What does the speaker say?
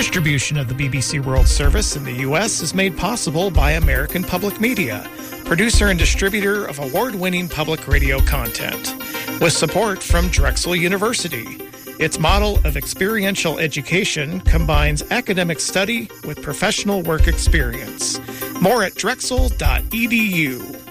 Distribution of the BBC World Service in the U.S. is made possible by American Public Media, producer and distributor of award-winning public radio content, with support from Drexel University. Its model of experiential education combines academic study with professional work experience. More at drexel.edu.